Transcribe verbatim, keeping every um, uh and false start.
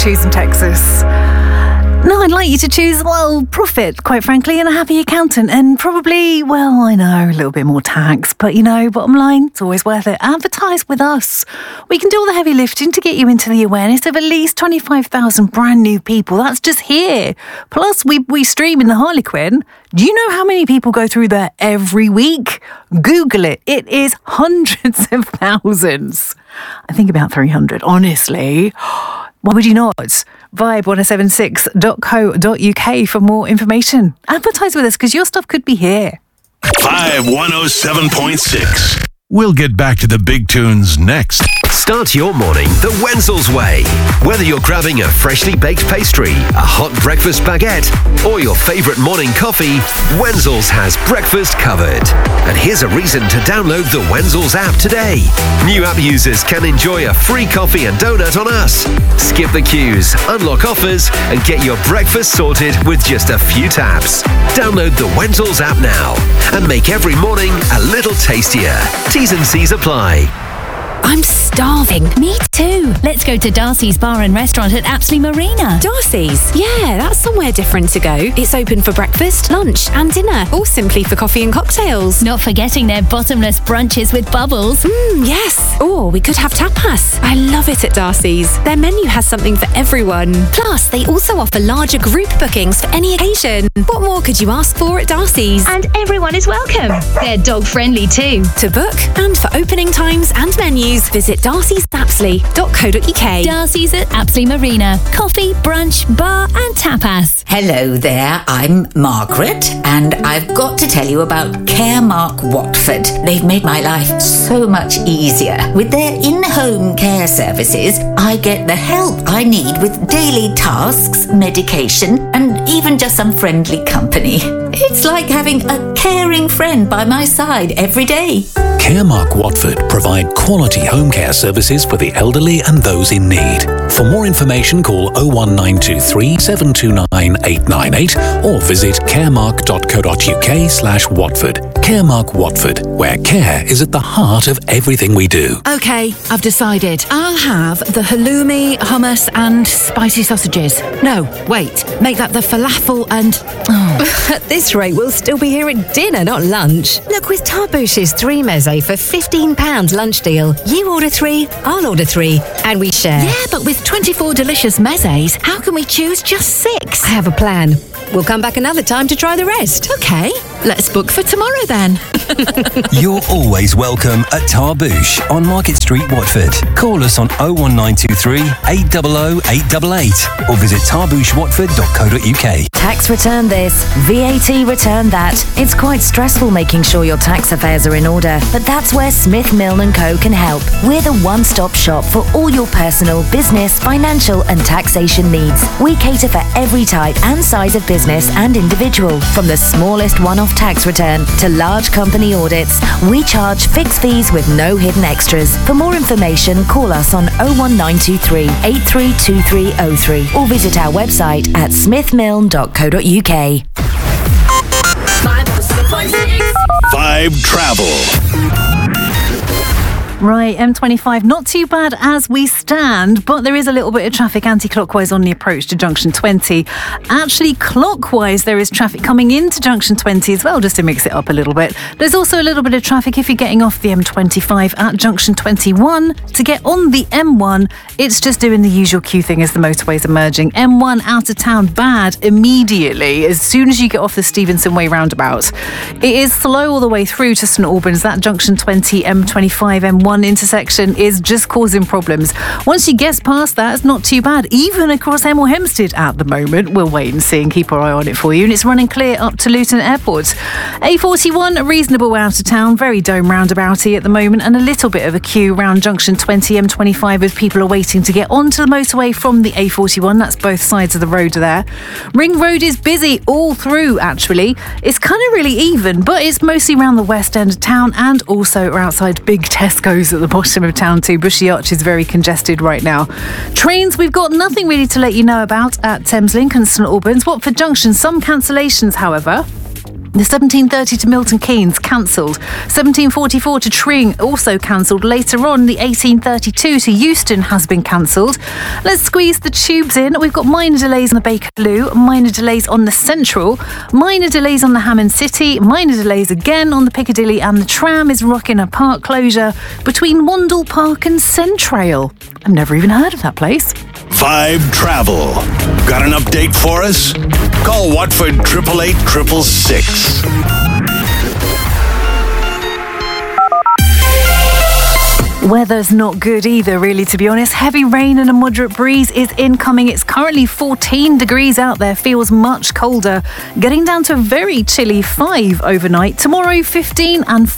choosing Texas? No, I'd like you to choose, well, profit, quite frankly, and a happy accountant, and probably, well, I know, a little bit more tax, but you know, bottom line, it's always worth it. Advertise with us. We can do all the heavy lifting to get you into the awareness of at least twenty-five thousand brand new people. That's just here. Plus, we, we stream in the Harlequin. Do you know how many people go through there every week? Google it. It is hundreds of thousands. I think about three hundred, honestly. Why would you not? Vibe ten seventy-six dot co dot uk for more information. Advertise with us because your stuff could be here. Vibe one oh seven point six. We'll get back to the big tunes next. Start your morning the Wenzel's way. Whether you're grabbing a freshly baked pastry, a hot breakfast baguette, or your favourite morning coffee, Wenzel's has breakfast covered. And here's a reason to download the Wenzel's app today. New app users can enjoy a free coffee and donut on us. Skip the queues, unlock offers, and get your breakfast sorted with just a few taps. Download the Wenzel's app now and make every morning a little tastier. T's and C's apply. I'm starving. Me too. Let's go to Darcy's Bar and Restaurant at Apsley Marina. Darcy's? Yeah, that's somewhere different to go. It's open for breakfast, lunch and dinner, or simply for coffee and cocktails. Not forgetting their bottomless brunches with bubbles. Mmm, yes. Or we could have tapas. I love it at Darcy's. Their menu has something for everyone. Plus, they also offer larger group bookings for any occasion. What more could you ask for at Darcy's? And everyone is welcome. They're dog-friendly too. To book and for opening times and menus, visit darcys apsley dot co dot uk. Darcy's at Apsley Marina. Coffee, brunch, bar and tapas. Hello there, I'm Margaret, and I've got to tell you about Caremark Watford. They've made my life so much easier. With their in-home care services, I get the help I need with daily tasks, medication, and even just some friendly company. It's like having a caring friend by my side every day. Caremark Watford provide quality home care services for the elderly and those in need. For more information, call oh one nine two three, seven two nine, eight nine eight or visit caremark dot co dot uk slash Watford. Caremark Watford, where care is at the heart of everything we do. OK, I've decided. I'll have the halloumi, hummus and spicy sausages. No, wait, make that the falafel and... Oh. At this rate, we'll still be here at dinner, not lunch. Look, with Tarbouche's three meze for fifteen pounds lunch deal, you order three, I'll order three, and we share. Yeah, but with twenty-four delicious mezes, how can we choose just six? I have a plan. We'll come back another time to try the rest. OK, let's book for tomorrow then. You're always welcome at Tarbouche on Market Street, Watford. Call us on oh one nine two three, eight hundred, eight eight eight or visit tarbouche watford dot co dot uk. Tax return this, V A T return that. It's quite stressful making sure your tax affairs are in order, but that's where Smith Milne and Co can help. We're the one-stop shop for all your personal, business, financial and taxation needs. We cater for every type and size of business and individual. From the smallest one-off tax return to large company audits, we charge fixed fees with no hidden extras. For more information, call us on oh one nine two three, eight three two three oh three or visit our website at smith milne dot co dot uk. Vibe Travel. Right, M twenty-five, not too bad as we stand, but there is a little bit of traffic anti-clockwise on the approach to Junction twenty. Actually, clockwise, there is traffic coming into Junction twenty as well, just to mix it up a little bit. There's also a little bit of traffic if you're getting off the M twenty-five at Junction twenty-one. To get on the M one, it's just doing the usual queue thing as the motorways are merging. M one out of town bad immediately as soon as you get off the Stevenson Way roundabout. It is slow all the way through to St Albans. That Junction twenty, M twenty-five, M one intersection is just causing problems. Once you get past that, it's not too bad. Even across Hemel Hempstead at the moment. We'll wait and see and keep our eye on it for you. And it's running clear up to Luton Airport. A forty-one, reasonable out of town, very dome roundabouty at the moment, and a little bit of a queue around Junction twenty, M twenty-five as people are waiting to get onto the motorway from the A forty-one. That's both sides of the road there. Ring Road is busy all through, actually. It's kind of really even, but it's mostly around the west end of town and also outside big Tesco's at the bottom of town too. Bushy Arch is very congested right now. Trains, we've got nothing really to let you know about at Thameslink and St Albans. Watford Junction, some cancellations, however. The seventeen thirty to Milton Keynes, cancelled. seventeen forty-four to Tring, also cancelled. Later on, the eighteen thirty-two to Euston has been cancelled. Let's squeeze the tubes in. We've got minor delays on the Bakerloo, minor delays on the Central, minor delays on the Hammond City, minor delays again on the Piccadilly, and the tram is rocking a park closure between Wandle Park and Centrail. I've never even heard of that place. Vibe Travel. Got an update for us? Call Watford triple eight triple six. Weather's not good either, really, to be honest. Heavy rain and a moderate breeze is incoming. It's currently fourteen degrees out there, feels much colder, getting down to a very chilly five overnight. Tomorrow, fifteen and